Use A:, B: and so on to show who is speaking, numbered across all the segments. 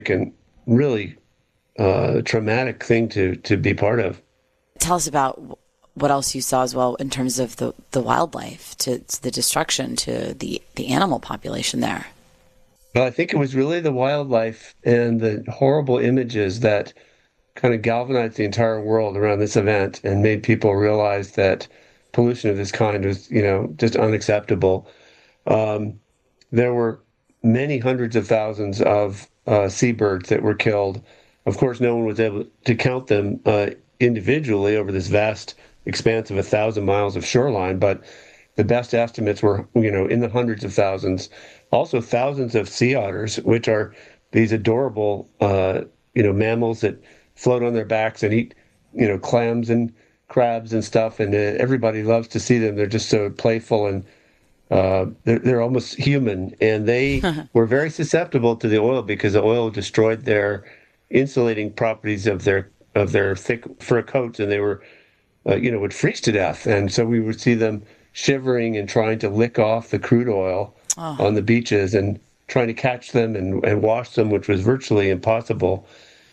A: and really traumatic thing to be part of.
B: Tell us about what else you saw as well in terms of the wildlife, to the destruction to the animal population there.
A: But I think it was really the wildlife and the horrible images that kind of galvanized the entire world around this event and made people realize that pollution of this kind was, just unacceptable. Um, there were many hundreds of thousands of seabirds that were killed. Of course, no one was able to count them individually over this vast expanse of 1,000 miles of shoreline, but the best estimates were, in the hundreds of thousands. Also, thousands of sea otters, which are these adorable, mammals that float on their backs and eat, clams and crabs and stuff. And everybody loves to see them. They're just so playful and they're almost human. And they were very susceptible to the oil because the oil destroyed their insulating properties of their thick fur coats, and they were, would freeze to death. And so we would see them shivering and trying to lick off the crude oil
B: Oh,
A: on the beaches and trying to catch them and wash them, which was virtually impossible.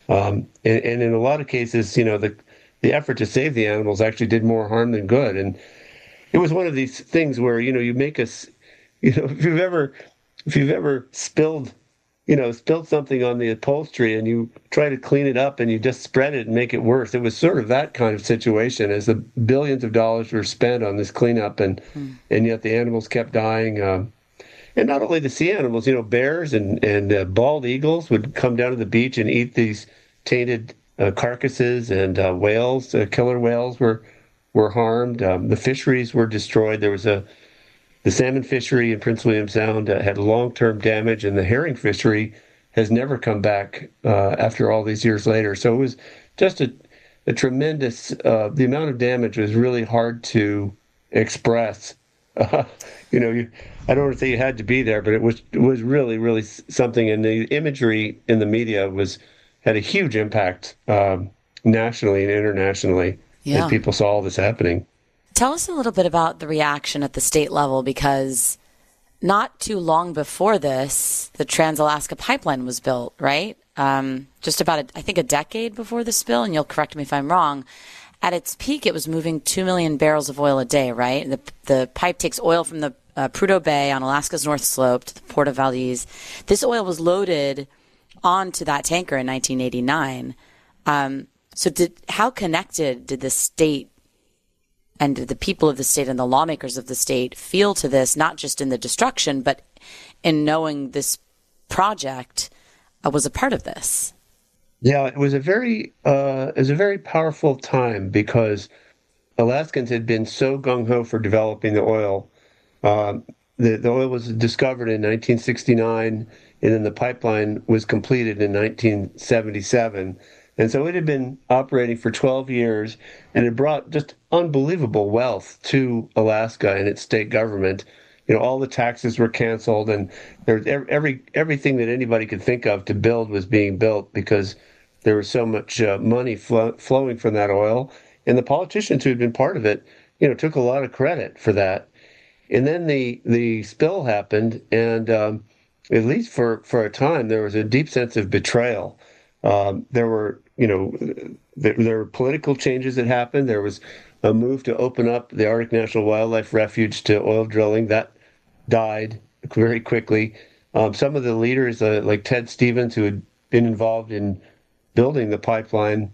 A: And in a lot of cases, the effort to save the animals actually did more harm than good. And it was one of these things where, you make us, if you've ever spilled something on the upholstery and you try to clean it up and you just spread it and make it worse. It was sort of that kind of situation as the billions of dollars were spent on this cleanup and yet the animals kept dying. And not only the sea animals, bears and bald eagles would come down to the beach and eat these tainted carcasses, and whales, killer whales were harmed. The fisheries were destroyed. The salmon fishery in Prince William Sound had long-term damage, and the herring fishery has never come back after all these years later. So it was just a tremendous. The amount of damage was really hard to express. Uh, you know, you, I don't want to say you had to be there, but it was really really something. And the imagery in the media was had a huge impact nationally and internationally as
B: yeah.
A: people saw all this happening.
B: Tell us a little bit about the reaction at the state level because not too long before this, the Trans-Alaska Pipeline was built, right? Just about, I think, a decade before the spill, and you'll correct me if I'm wrong. At its peak, it was moving 2 million barrels of oil a day, right? The pipe takes oil from the Prudhoe Bay on Alaska's North Slope to the Port of Valdez. This oil was loaded onto that tanker in 1989. How connected did the state and did the people of the state and the lawmakers of the state feel to this, not just in the destruction, but in knowing this project was a part of this?
A: Yeah, it was a very powerful time because Alaskans had been so gung ho for developing the oil. Um, the oil was discovered in 1969, and then the pipeline was completed in 1977. And so it had been operating for 12 years, and it brought just unbelievable wealth to Alaska and its state government. All the taxes were canceled, and there was everything that anybody could think of to build was being built because there was so much money flowing from that oil. And the politicians who had been part of it, took a lot of credit for that. And then the spill happened, and at least for a time, there was a deep sense of betrayal. There were, there were political changes that happened. There was a move to open up the Arctic National Wildlife Refuge to oil drilling. That died very quickly. Some of the leaders, like Ted Stevens, who had been involved in building the pipeline,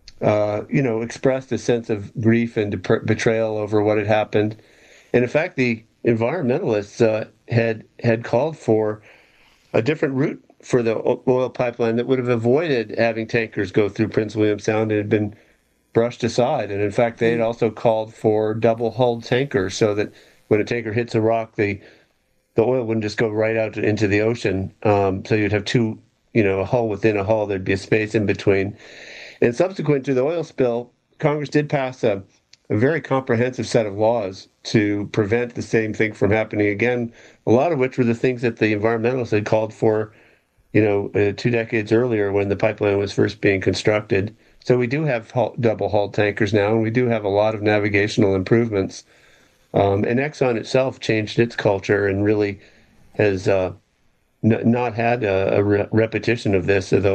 A: expressed a sense of grief and betrayal over what had happened. And in fact, the environmentalists had called for a different route for the oil pipeline that would have avoided having tankers go through Prince William Sound and had been brushed aside. And in fact, they had also called for double-hulled tankers so that when a tanker hits a rock, the oil wouldn't just go right out into the ocean. So you'd have two, a hull within a hull. There'd be a space in between. And subsequent to the oil spill, Congress did pass a very comprehensive set of laws to prevent the same thing from happening again, a lot of which were the things that the environmentalists had called for, 2 decades earlier when the pipeline was first being constructed. So we do have double-hull tankers now, and we do have a lot of navigational improvements. And Exxon itself changed its culture and really has not had a repetition of this, although